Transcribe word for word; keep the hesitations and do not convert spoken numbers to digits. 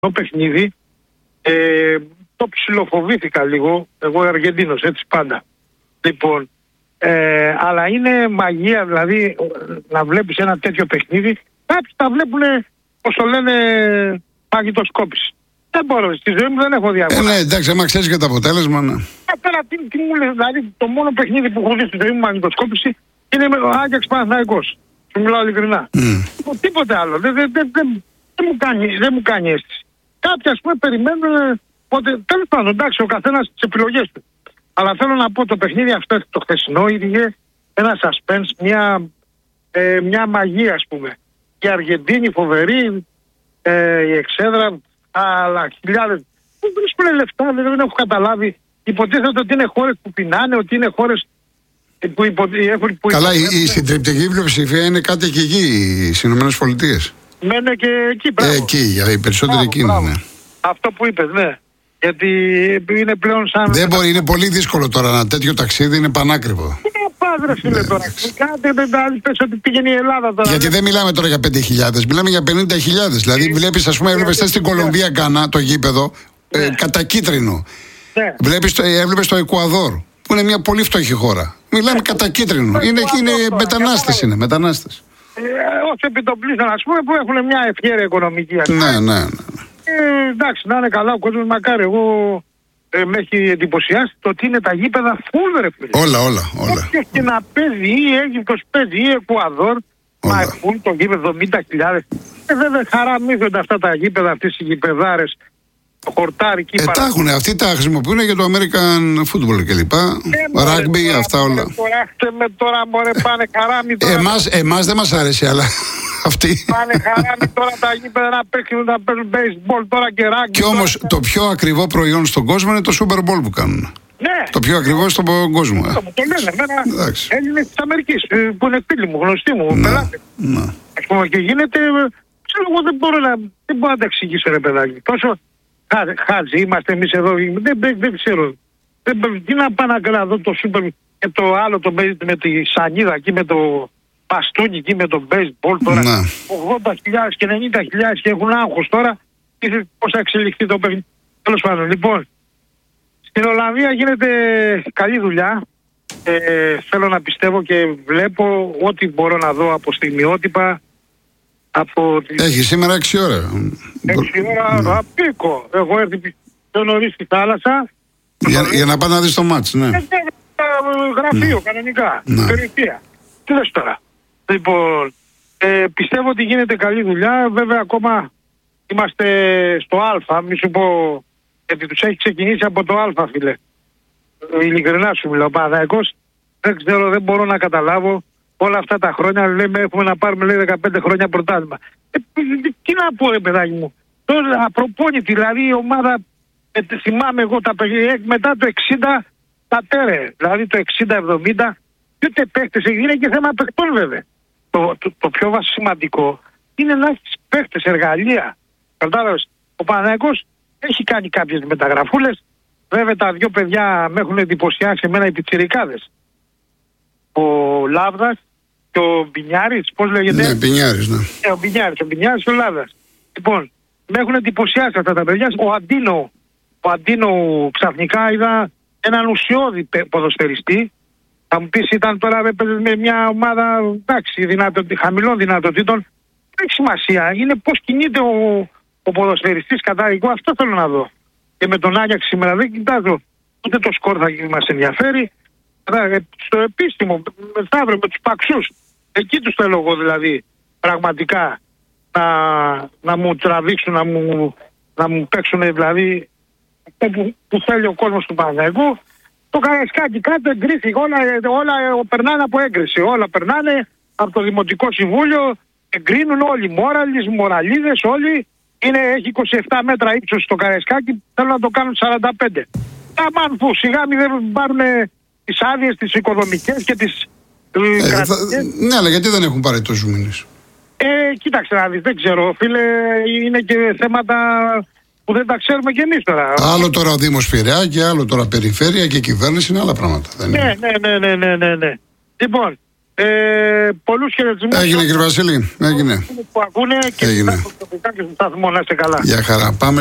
το παιχνίδι ε, το ψιλοφοβήθηκα λίγο. Εγώ Αργεντίνος, έτσι πάντα. Λοιπόν, ε, αλλά είναι μαγεία, δηλαδή να βλέπεις ένα τέτοιο παιχνίδι. Κάποιοι τα βλέπουν, πώς το λένε, μαγνητοσκόπηση. Δεν μπορώ, στη ζωή μου δεν έχω δει. Ε, ναι, εντάξει, άμα ξέρεις και το αποτέλεσμα, ναι. Απέρα, τι, τι μου λες, δηλαδή το μόνο παιχνίδι που έχω δει στη ζωή μου μαγνητοσκόπηση είναι με ο Άγιαξ Παναθηναϊκός. Σου μιλάω ειλικρινά. Mm. Τίποτε άλλο. Δεν, δεν, δεν, δεν, δεν, μου κάνει, δεν μου κάνει αίσθηση. Κάποιοι, ας πούμε, περιμένουν. Οπότε, τέλος πάντων, εντάξει, ο καθένας τις επιλογές του. Αλλά θέλω να πω, το παιχνίδι αυτό το χθεσινό είχε ένα suspense, μια, ε, μια μαγεία, ας πούμε. Η Αργεντίνη φοβερή, ε, η εξέδρα, αλλά χιλιάδες. Δεν βρίσκουν λεφτά, δεν, δεν έχω καταλάβει. Υποτίθεται ότι είναι χώρες που πεινάνε, ότι είναι χώρες που υποτίθεται. Καλά, η, η συντριπτική πλειοψηφία είναι κάτι και εκεί, οι Ηνωμένες Πολιτείες. Μένε και εκεί, ε, εκεί, οι περισσότεροι εκεί είναι. Ναι. Αυτό που είπες, ναι. Γιατί είναι πλέον σαν. Δεν μπορεί, είναι πολύ δύσκολο τώρα ένα τέτοιο ταξίδι, είναι πανάκριβο. Τι να πας ρε φίλε τώρα. Κάτι δεν τα πες ότι πήγαινε η Ελλάδα τώρα. Γιατί δεν μιλάμε τώρα για πέντε χιλιάδες, μιλάμε για πενήντα χιλιάδες. Δηλαδή βλέπεις, ας πούμε, έβλεπες στην Κολομβία Γκάνα το γήπεδο, ε, κατακίτρινο. Ναι. Βλέπεις, έβλεπες το Εκουαδόρ, που είναι μια πολύ φτωχή χώρα. Μιλάμε ναι. κατακίτρινο. Είναι, είναι μετανάστες, είναι μετανάστες. Ε, ως επιτοπλίστων, ας πούμε, που έχουν μια ευχέρεια οικονομική. Ναι, ναι, ναι. Ε, εντάξει, να είναι καλά ο κόσμος, μακάρι. Εγώ ε, με έχει εντυπωσιάσει το ότι είναι τα γήπεδα φουλ, ρε φίλε. Όλα, όλα, όλα. Όποιος και να παίζει, ή Αίγυπτος παίζει, ή Εκουαδόρ, μα φουλ το γήπεδο εβδομήντα χιλιάδες. Ε, βέβαια χαραμίζονται αυτά τα γήπεδα, αυτές οι γηπεδάρες. Χορτάρι, ε, τα έχουν, αυτοί τα χρησιμοποιούν για το American Football κλπ. Rugby, αυτά όλα. Τώρα, με τώρα μωρέ πάνε χαράμι τώρα. Εμάς, εμάς δεν μας αρέσει, αλλά αυτοί. Πάνε χαράμι τώρα τα γήπεδα να παίξουν, να παίζουν baseball τώρα και rugby. Και όμως το πιο ακριβό προϊόν στον κόσμο είναι το Super Bowl που κάνουν. Ναι. Το πιο ακριβό στον κόσμο. Ε. Το λένε, εμένα Έλληνες της Αμερικής, που είναι φίλοι μου, γνωστοί μου, πελάτες. Ας πούμε και γίνεται, ξέρω εγώ δεν μπορώ να, δεν μπορώ να τα εξηγήσω ρε παιδάκι. Τόσο χάζι είμαστε εμείς εδώ, δεν, δεν, δεν ξέρω. Δεν, τι να πάω να δω το σούπερ και το άλλο το, με τη σανίδα εκεί, με το παστούνι εκεί, με το baseball τώρα. Να. ογδόντα χιλιάδες και ενενήντα χιλιάδες και έχουν άγχος τώρα. Πώς θα εξελιχθεί το παιχνίδι. Τέλος πάντων, λοιπόν, στην Ολλανδία γίνεται καλή δουλειά. Ε, θέλω να πιστεύω και βλέπω ό,τι μπορώ να δω από στιγμιότυπα. Από... Έχει σήμερα έξι ώρα. έξι ώρα θα πήκω. Έχω έρθει πιο νωρίς στη θάλασσα. Για, για να πάω να δεις το μάτς, ναι. Ε, γραφείο, mm. κανονικά. Mm. Περιφία. Τι λες τώρα. Λοιπόν, ε, πιστεύω ότι γίνεται καλή δουλειά. Βέβαια ακόμα είμαστε στο Α. Μη σου πω, γιατί τους έχει ξεκινήσει από το Α, φίλε. Ειλικρινά σου μιλάω. Παναθηναϊκός, δεν ξέρω, δεν μπορώ να καταλάβω. Όλα αυτά τα χρόνια λέμε έχουμε να πάρουμε λέει δεκαπέντε χρόνια πρωτάθλημα. Ε, τι να πω ρε παιδάκι μου. Τώρα απροπόνητη δηλαδή η ομάδα, ε, θυμάμαι εγώ τα παιδιά μετά το εξήντα τα τέρε. Δηλαδή το εξήντα εβδομήντα και ούτε παίχτες, είναι και θέμα παιχτών βέβαια. Το, το, το πιο σημαντικό είναι να έχεις παίχτες, εργαλεία. Κατάλαβες, ο Παναθηναϊκός έχει κάνει κάποιες μεταγραφούλες. Βέβαια τα δύο παιδιά με έχουν εντυπωσιάσει εμένα οι πιτσιρικάδες. Ο Λάβδας και ο Μπινιάρης, πώς λέγεται. Ναι, Μπινιάρης, ναι. Ε, ο Μπινιάρης, ο Μπινιάρης και ο Λάβδας. Λοιπόν, με έχουν εντυπωσιάσει αυτά τα παιδιά. Ο Αντίνο, ο Αντίνο ξαφνικά είδα έναν ουσιώδη ποδοσφαιριστή. Θα μου πεις ήταν τώρα με μια ομάδα εντάξει, δυνατο, χαμηλών δυνατοτήτων. Δεν έχει σημασία. Είναι πώς κινείται ο, ο ποδοσφαιριστής κατά εγώ. Αυτό θέλω να δω. Και με τον Άγιαξ σήμερα δεν κοιτάζω. Ούτε το σκορ θα μας ενδιαφέρει. Στο επίσημο, μεθαύριο με τους παξούς. Εκεί τους θέλω εγώ δηλαδή πραγματικά να, να μου τραβήξουν, να μου, να μου παίξουν δηλαδή που, που θέλει ο κόσμος του Παναθηναϊκού. Το Καραϊσκάκι κάτω εγκρίθηκε, όλα, όλα περνάνε από έγκριση, όλα περνάνε από το Δημοτικό Συμβούλιο, εγκρίνουν όλοι, μόραλις, μοραλίδες, όλοι. Είναι, έχει είκοσι επτά μέτρα ύψος στο Καραϊσκάκι, θέλουν να το κάνουν σαράντα πέντε. Τα μάνφου σιγά μην δεν πάρουν τις άδειες, τις οικοδομικές και τις ε, θα, ναι, αλλά γιατί δεν έχουν πάρει τόσους μήνες. Ε, κοίταξε να δεις, δεν ξέρω φίλε, είναι και θέματα που δεν τα ξέρουμε κι εμείς τώρα. Άλλο τώρα ο Δήμος Πειραιά και άλλο τώρα περιφέρεια και κυβέρνηση είναι άλλα πράγματα. Δεν ναι, ναι, ναι, ναι, ναι, ναι, ναι. Λοιπόν, Ε, πολλούς χαιρετισμούς. Έγινε κύριε Βασίλη, έγινε. Που ακούνε και έγινε. στον σταθμό, να είστε καλά. Γεια χαρά. Πάμε